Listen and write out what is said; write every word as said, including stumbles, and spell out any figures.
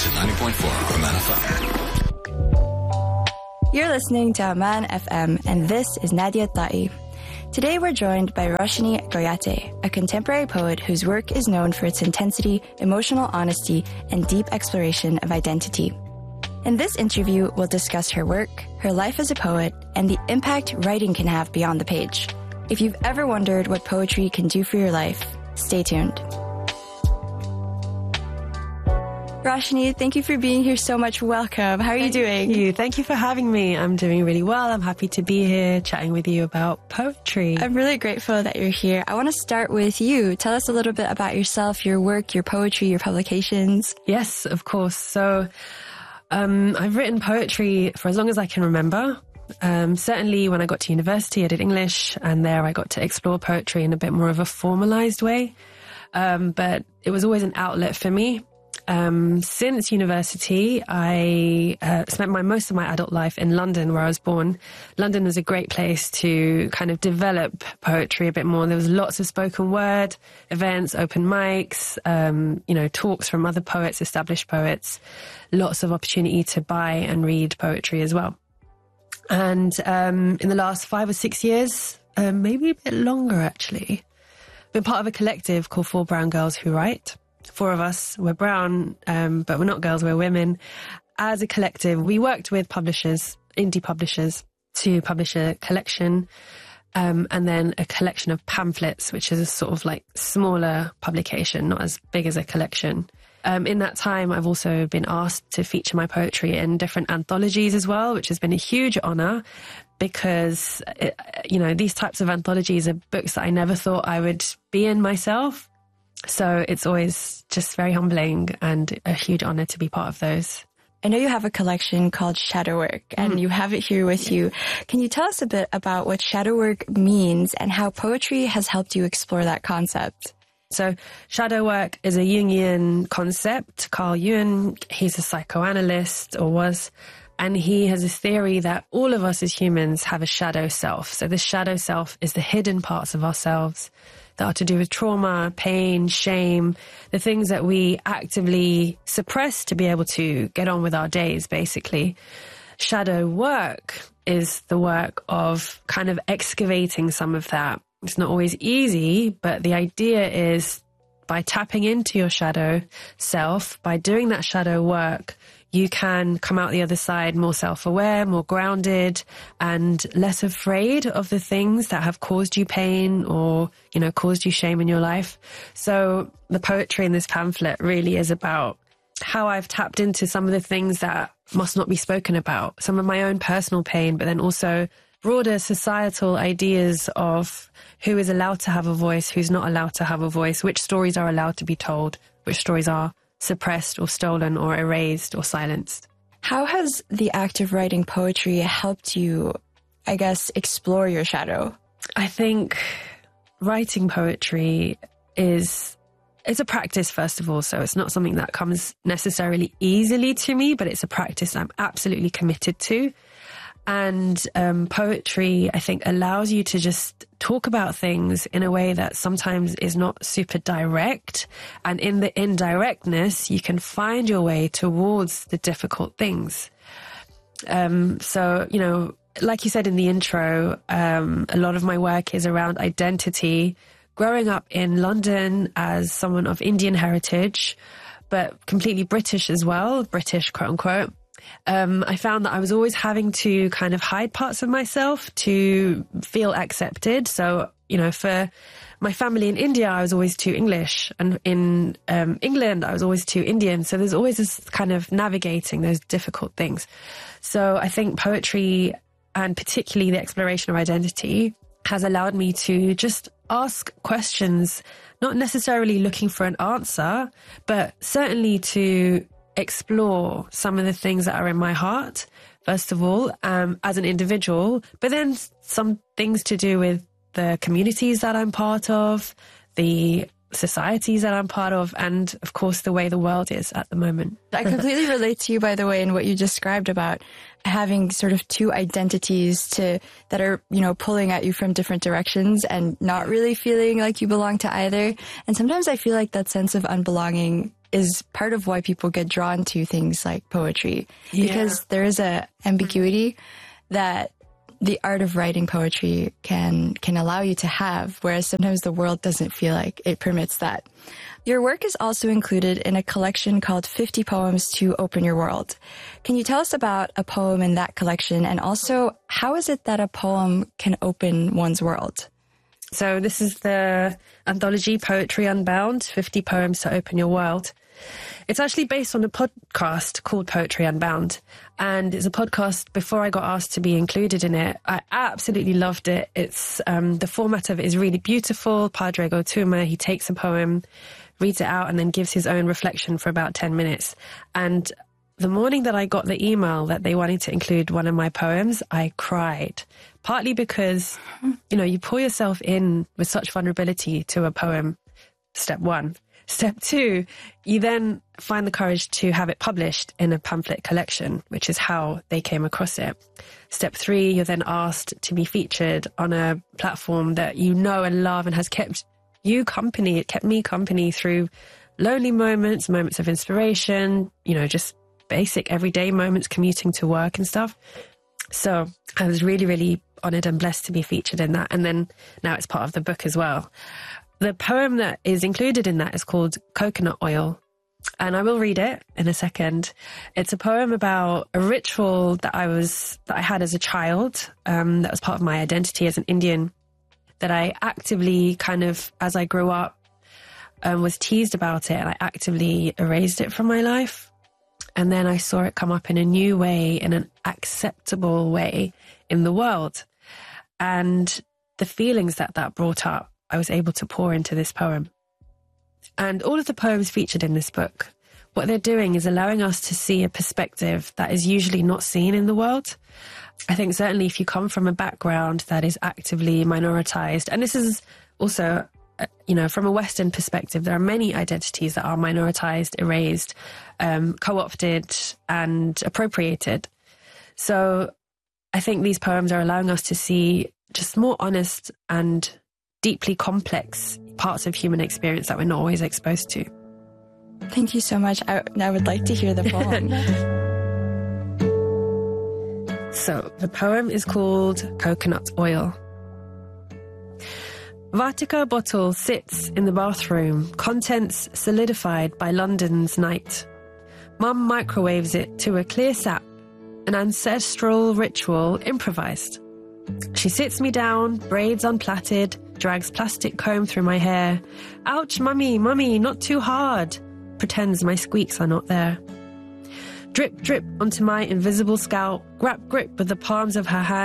to ninety point four Aman F M. You're listening to Aman F M, and this is Nadia Ta'i. Today we're joined by Roshni Goyate, a contemporary poet whose work is known for its intensity, emotional honesty, and deep exploration of identity. In this interview, we'll discuss her work, her life as a poet, and the impact writing can have beyond the page. If you've ever wondered what poetry can do for your life, stay tuned. Roshni, thank you for being here so much. Welcome. How are you doing? Thank you. Thank you for having me. I'm doing really well. I'm happy to be here chatting with you about poetry. I'm really grateful that you're here. I want to start with you. Tell us a little bit about yourself, your work, your poetry, your publications. Yes, of course. So um, I've written poetry for as long as I can remember. Um, certainly when I got to university, I did English, and there I got to explore poetry in a bit more of a formalized way. Um, but it was always an outlet for me. Um, since university, I uh, spent my most of my adult life in London, where I was born. London was a great place to kind of develop poetry a bit more. There was lots of spoken word events, open mics, um, you know, talks from other poets, established poets, lots of opportunity to buy and read poetry as well. And um, in the last five or six years, uh, maybe a bit longer actually, been part of a collective called Four Brown Girls Who Write. Four of us, we're brown, um, but we're not girls, we're women. As a collective, we worked with publishers, indie publishers, to publish a collection um, and then a collection of pamphlets, which is a sort of like smaller publication, not as big as a collection. Um, in that time, I've also been asked to feature my poetry in different anthologies as well, which has been a huge honour because, it, you know, these types of anthologies are books that I never thought I would be in myself. So it's always just very humbling and a huge honour to be part of those. I know you have a collection called Shadow Work, and mm. you have it here with you. Can you tell us a bit about what shadow work means and how poetry has helped you explore that concept? So shadow work is a Jungian concept. Carl Jung, he's a psychoanalyst, or was, and he has a theory that all of us as humans have a shadow self. So this shadow self is the hidden parts of ourselves that are to do with trauma, pain, shame, the things that we actively suppress to be able to get on with our days, basically. Shadow work is the work of kind of excavating some of that. It's not always easy, but the idea is by tapping into your shadow self, by doing that shadow work, you can come out the other side more self-aware, more grounded, and less afraid of the things that have caused you pain or, you know, caused you shame in your life. So the poetry in this pamphlet really is about how I've tapped into some of the things that must not be spoken about, some of my own personal pain, but then also broader societal ideas of who is allowed to have a voice, who's not allowed to have a voice, which stories are allowed to be told, which stories are suppressed or stolen or erased or silenced. How has the act of writing poetry helped you, I guess, explore your shadow? I think writing poetry is, it's a practice, first of all, so it's not something that comes necessarily easily to me, but it's a practice I'm absolutely committed to. And um, poetry, I think, allows you to just talk about things in a way that sometimes is not super direct. And in the indirectness, you can find your way towards the difficult things. Um, so, you know, like you said in the intro, um, a lot of my work is around identity. Growing up in London as someone of Indian heritage, but completely British as well, British, quote unquote. Um, I found that I was always having to kind of hide parts of myself to feel accepted. So, you know, for my family in India, I was always too English. And in um, England, I was always too Indian. So there's always this kind of navigating those difficult things. So I think poetry, and particularly the exploration of identity, has allowed me to just ask questions, not necessarily looking for an answer, but certainly to explore some of the things that are in my heart, first of all, um, as an individual, but then some things to do with the communities that I'm part of, the societies that I'm part of, and of course the way the world is at the moment. I completely relate to you, by the way, in what you described about having sort of two identities to that are, you know, pulling at you from different directions and not really feeling like you belong to either. And sometimes I feel like that sense of unbelonging is part of why people get drawn to things like poetry, Yeah. because there is a ambiguity that the art of writing poetry can can allow you to have, whereas sometimes the world doesn't feel like it permits that. Your work is also included in a collection called fifty Poems to Open Your World. Can you tell us about a poem in that collection, and also how is it that a poem can open one's world? So this is the anthology Poetry Unbound, fifty Poems to Open Your World. It's actually based on a podcast called Poetry Unbound, and it's a podcast before I got asked to be included in it. I absolutely loved it. It's um, the format of it is really beautiful. Padraig Ó Tuama, he takes a poem, reads it out, and then gives his own reflection for about ten minutes. And the morning that I got the email that they wanted to include one of my poems, I cried. Partly because, you know, you pour yourself in with such vulnerability to a poem, step one. Step two, you then find the courage to have it published in a pamphlet collection, which is how they came across it. Step three, you're then asked to be featured on a platform that you know and love and has kept you company. It kept me company through lonely moments, moments of inspiration, you know, just basic everyday moments, commuting to work and stuff. So I was really, really honoured and blessed to be featured in that. And then now it's part of the book as well. The poem that is included in that is called Coconut Oil, and I will read it in a second. It's a poem about a ritual that I was that I had as a child, um, that was part of my identity as an Indian, that I actively kind of, as I grew up, um, was teased about it, and I actively erased it from my life. And then I saw it come up in a new way, in an acceptable way in the world. And the feelings that that brought up, I was able to pour into this poem. And all of the poems featured in this book, what they're doing is allowing us to see a perspective that is usually not seen in the world. I think certainly if you come from a background that is actively minoritized, and this is also, uh, you know, from a Western perspective, there are many identities that are minoritized, erased, um, co-opted and appropriated. So I think these poems are allowing us to see just more honest and deeply complex parts of human experience that we're not always exposed to. Thank you so much. I, I would like to hear the poem. So the poem is called Coconut Oil. Vatika bottle sits in the bathroom, contents solidified by London's night. Mum microwaves it to a clear sap, an ancestral ritual improvised. She sits me down, braids unplaited, drags plastic comb through my hair. Ouch, mummy, mummy, not too hard. Pretends my squeaks are not there. Drip, drip onto my invisible scalp, grab grip with the palms of her hand.